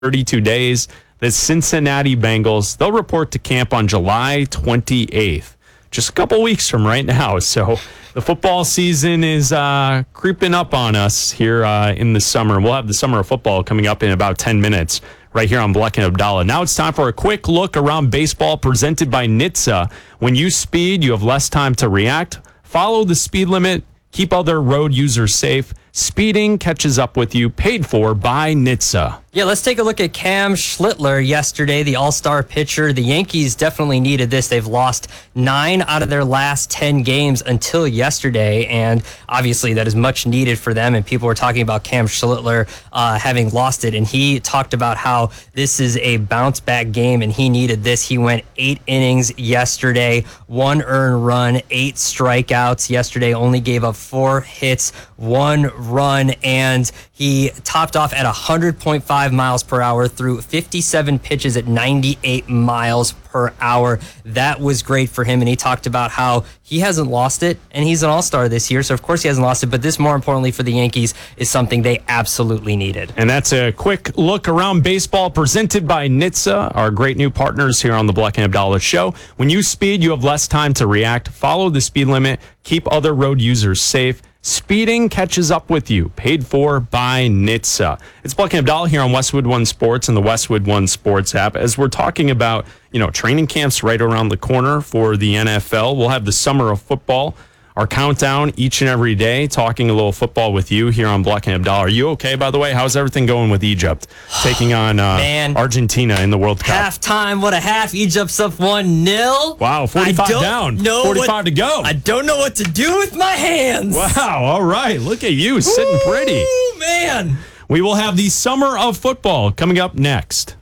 32 days. The Cincinnati Bengals, they'll report to camp on July 28th, just a couple weeks from right now. So the football season is creeping up on us here in the summer. We'll have the summer of football coming up in about 10 minutes right here on Bleck and Abdallah. Now it's time for a quick look around baseball presented by NHTSA. When you speed, you have less time to react. Follow the speed limit. Keep other road users safe. Speeding catches up with you. Paid for by NHTSA. Yeah, let's take a look at Cam Schlittler yesterday, the all-star pitcher. The Yankees definitely needed this. They've lost 9 out of their last 10 games until yesterday, and obviously that is much needed for them. And people were talking about Cam Schlittler having lost it, and he talked about how this is a bounce-back game, and he needed this. He went 8 innings yesterday, 1 earned run, 8 strikeouts yesterday, only gave up 4 hits, 1 run, and he topped off at 100.5 miles per hour through 57 pitches at 98 miles per hour. That was great for him, and he talked about how he hasn't lost it, and he's an all-star this year, so of course he hasn't lost it, but this, more importantly for the Yankees, is something they absolutely needed. And that's a quick look around baseball presented by NHTSA, our great new partners here on the Bleck and Abdallah show. When you speed, you have less time to react. Follow the speed limit. Keep other road users safe. Speeding catches up with you. Paid for by NHTSA. It's Bleck and Abdallah here on Westwood One Sports and the Westwood One Sports app. As we're talking about, training camps right around the corner for the NFL. We'll have the summer of football, our countdown each and every day, talking a little football with you here on Bleck and Abdallah. Are you okay, by the way? How's everything going with Egypt taking on Argentina in the World Cup? Halftime, what a half. Egypt's up 1-0. Wow, 45 down, 45 to go. I don't know what to do with my hands. Wow, all right. Look at you, sitting pretty. Ooh, man. We will have the summer of football coming up next.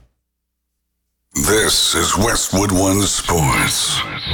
This is Westwood One Sports.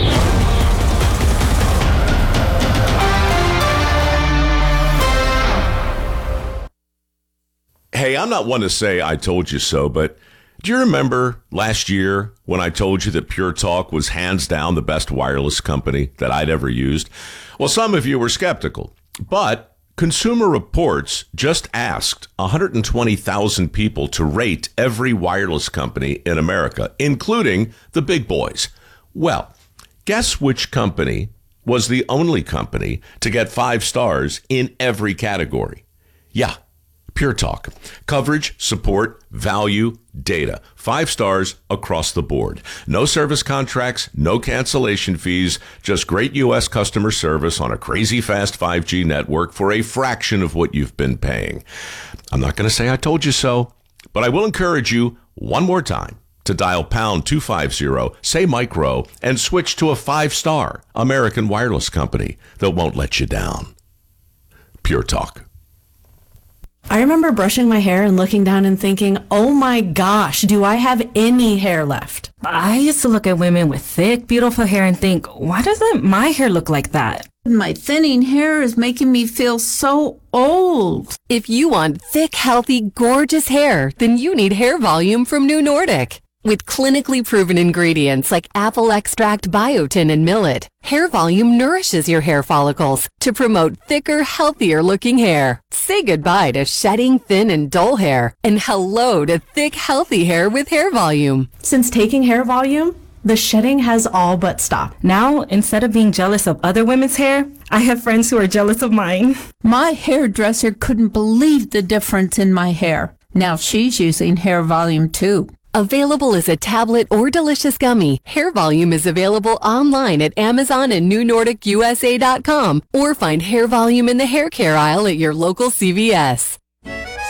Hey, I'm not one to say I told you so, but do you remember last year when I told you that Pure Talk was hands down the best wireless company that I'd ever used? Well, some of you were skeptical, but Consumer Reports just asked 120,000 people to rate every wireless company in America, including the big boys. Well, guess which company was the only company to get 5 stars in every category? Yeah. Pure Talk. Coverage, support, value, data. 5 stars across the board. No service contracts, no cancellation fees, just great U.S. customer service on a crazy fast 5G network for a fraction of what you've been paying. I'm not going to say I told you so, but I will encourage you one more time to dial pound 250, say micro, and switch to a 5-star American wireless company that won't let you down. Pure Talk. I remember brushing my hair and looking down and thinking, oh my gosh, do I have any hair left? I used to look at women with thick, beautiful hair and think, why doesn't my hair look like that? My thinning hair is making me feel so old. If you want thick, healthy, gorgeous hair, then you need Hair Volume from New Nordic. With clinically proven ingredients like apple extract, biotin, and millet, Hair Volume nourishes your hair follicles to promote thicker, healthier looking hair. Say goodbye to shedding, thin, and dull hair, and hello to thick, healthy hair with Hair Volume. Since taking Hair Volume, the shedding has all but stopped. Now, instead of being jealous of other women's hair, I have friends who are jealous of mine. My hairdresser couldn't believe the difference in my hair. Now she's using Hair Volume too. Available as a tablet or delicious gummy, Hair Volume is available online at Amazon and NewNordicUSA.com, or find Hair Volume in the hair care aisle at your local CVS.